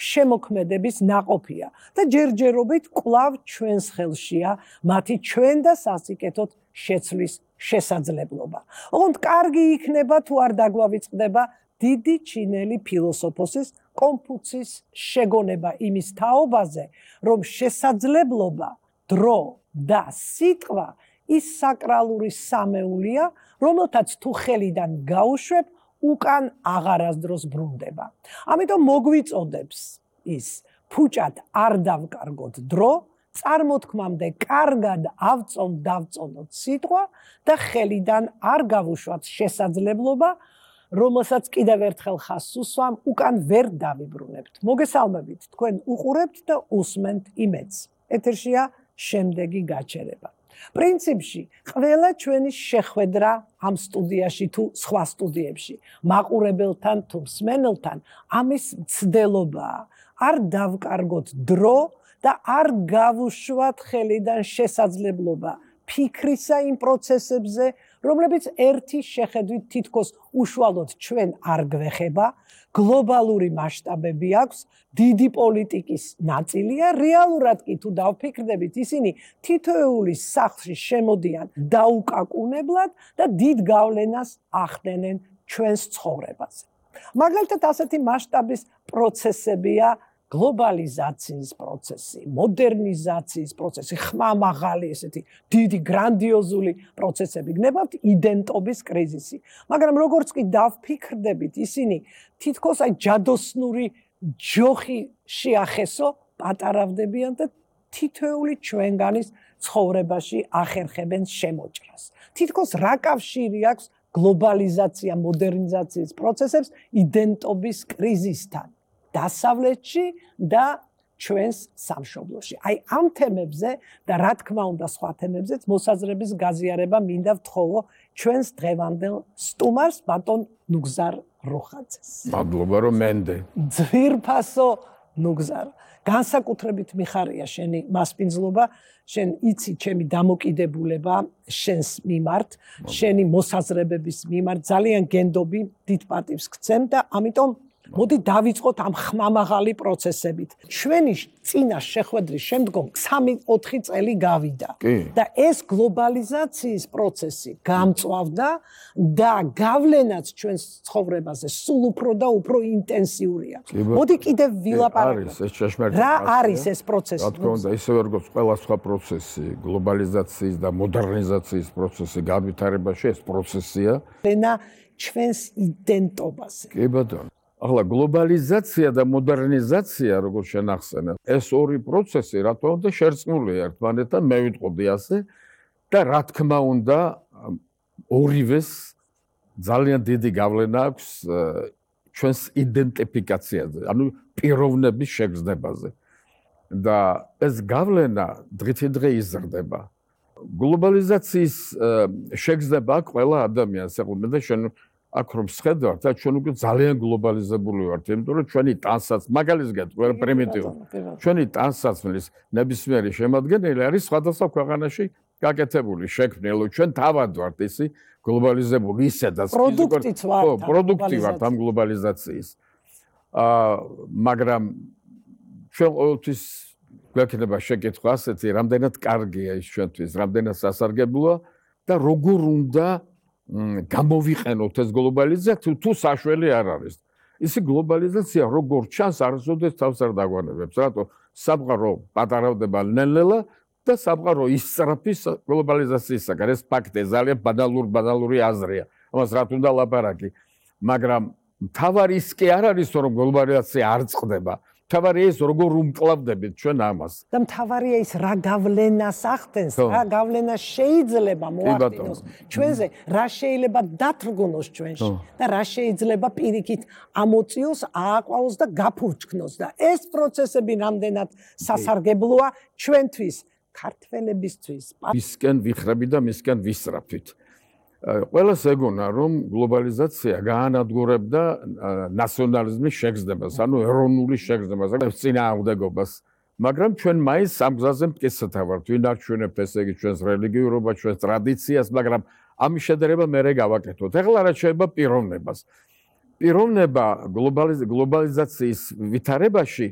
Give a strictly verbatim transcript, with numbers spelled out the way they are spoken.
შემოქმედების ნაყოფია და ჯერჯერობით კვლავ ჩვენს ხელშია მათი ჩვენ და სასიკეთოდ შეცვლის შესაძლებლობა. ოღონდ კარგი იქნება თუ არ დაგვავიწყდება დიდი ჩინელი ფილოსოფოსის კონფუცის შეგონება იმის თაობაზე, რომ შესაძლებლობა, დრო და სიტყვა ის საკრალური სამეულია, რომელთაც თუ ხელიდან გაუშვებ, უკან აღარასდროს ბრუნდება. ამიტომ მოგვიწოდებს ის ფუჭად არ დავკარგოთ დრო, წარმოთქმამდე კარგად ავწონ დავწონოთ სიტყვა და ხელიდან არ გავუშვათ შესაძლებლობა, რომელსაც კიდევ ერთხელ ხაზს უსვამ, უკან ვერ დავიბრუნებთ. მოგესალმებით, თქვენ უყურებთ და უსმენთ იმედს. ეთერშია შემდეგი გაჩერება. პრინციპში, ყველა ჩვენი შეხვედრა ამ სტუდიაში თუ სხვა სტუდიებში, მაყურებელთან თუ მსმენელთან ამის მცდელობაა. არ დავკარგოთ დრო და არ გავუშვათ ხელიდან შესაძლებლობა ფიქრისა იმ პროცესებზე, რომლებიც ერთი შეხედვით თითქოს უშუალოდ ჩვენ არ გვეხება, გლობალური მასშტაბები აქვს, დიდი პოლიტიკის ნაწილია, რეალურად კი თუ დავფიქრდებით, ისინი თითოეული სახლში შემოდიან დაუკაკუნებლად და დიდ გავლენას ახდენენ ჩვენს ცხოვრებაზე. მაგალითად, ასეთი მასშტაბის პროცესებია გლობალიზაციის პროცესი, მოდერნიზაციის პროცესი, ხმამაღალი ესეთი დიდი გრანდიოზული პროცესები, გნებავთ იდენტობის კრიზისი. მაგრამ როგორც კი დავფიქრდებით, ისინი თითქოს აი ჯადოსნური ჯოხი შეახესო პატარავდებიან და თითოეული ჩვენგანის ცხოვრებაში ახერხებენ შემოჭრას. თითქოს რა კავშირი აქვს გლობალიზაცია, მოდერნიზაციის პროცესებს იდენტობის კრიზისთან? დასავლეთში და ჩვენს სამშობლოში. აი ამ თემებზე და რა თქმა უნდა სხვა თემებზეც მოსაზრების გაზიარება მინდა ვთხოვო ჩვენს დღევანდელ სტუმარს ბატონ ნუგზარ როხაძეს. მადლობა რომ მენდე. ძვირფასო ნუგზარ, განსაკუთრებით მიხარია შენი მასპინძლობა, შენ იცი ჩემი დამოკიდებულება შენს მიმართ, შენი მოსაზრებების მიმართ, ძალიან გენდობი, დიდ პატივს გცემ და ამიტომ მოდი დავიწყოთ ამ ხმამაღალი პროცესებით. ჩვენი წინა შეხვედრის შემდგომ სამი ოთხი წელი გავიდა და ეს გლობალიზაციის პროცესი გამწვავდა და გავლენაც ჩვენს ცხოვრებაზე სულ უფრო და უფრო ინტენსიური აქვს. მოდი კიდევ ვილაპარაკოთ. რა არის ეს პროცესი? რა თქმა უნდა, ისევე როგორც ყველა სხვა პროცესი, გლობალიზაციის და მოდერნიზაციის პროცესი განვითარებაში ეს პროცესია. ენა ჩვენს იდენტობაზე. კი ბატონო. ახლა გლობალიზაცია და მოდერნიზაცია, როგორც შენახსენე, ეს ორი პროცესი, რა თქმა უნდა, შერწყმულია ერთმანეთთან, მე ვიტყოდი ასე და რა თქმა უნდა, ორივეს ძალიან დიდი გავლენა აქვს ჩვენს იდენტიფიკაციაზე, ანუ პიროვნების შეგრძნებაზე. და ეს გავლენა დღითი დღე იზრდება. გლობალიზაციის შეგრძნება აქვს ყველა ადამიანს, ეხლა და შენ აქ რომ შეხედავთ, და ჩვენ უკვე ძალიან გლობალიზებული ვართ, იმიტომ რომ ჩვენი ტანსაც, მაგალითად გეტყვი, პრიმიტიული. ჩვენი ტანსაცმლის ნებისმიერი შემადგენელი არის სხვადასხვა ქვეყანაში გაკეთებული, შექმნილი. ჩვენ თავად ვართ ისი გლობალიზებული, ისედაც პროდუქტიც ვართ. ხო, პროდუქტი ვართ ამ გლობალიზაციის. აა, მაგრამ ჩვენ ყოველთვის გვექნება შეკითხვა ასეთი, რამდენად კარგია ის ჩვენთვის, რამდენად სასარგებლოა და როგორ უნდა გამოვიყენოთ ეს გლობალიზაცია, თუ საშველი არ არის. ისი გლობალიზაცია როგორ ჩანს, არასოდეს თავს არ დაგვანებებს, რატო სამყარო პატარავდება ნელ-ნელა და სამყარო ისწრაფის გლობალიზაციისაგან. ეს ფაქტია, ძალიან ბანალური ბანალური აზრია. ამას რა თქმა უნდა ლაპარაკი, მაგრამ მთავარი ის კი არ არის, რომ გლობალიზაცია არ წყდება. მთავარია ის, როგორ უმკლავდებით ჩვენ ამას. და მთავარია ის, რა გავლენას ახდენს, რა გავლენა შეიძლება მოახდინოს ჩვენზე, რა შეიძლება დათრგუნოს ჩვენში და რა შეიძლება პირიქით ამოწიოს, ააყვაოს და გაფურჩქნოს და ეს პროცესები რამდენად სასარგებლოა ჩვენთვის, ქართველებისთვის. მისკენ ვიხრები და მისკენ ვისწრაფით. ყველას ეგონა, რომ გლობალიზაცია გაანადგურებდა ნაციონალიზმის შეგრძნებას, ანუ ეროვნული შეგრძნებას, წინააღმდეგობას. მაგრამ ჩვენ მაინც ამ გზაზე მტკიცეთა ვართ, ვინ არჩვენებთ ესე იგი ჩვენს რელიგიურობას, ჩვენს ტრადიციას, მაგრამ ამის შედარება მერე გავაკეთოთ. ეხლა რა შეიძლება პიროვნებას. პიროვნება გლობალიზაციის ვითარებაში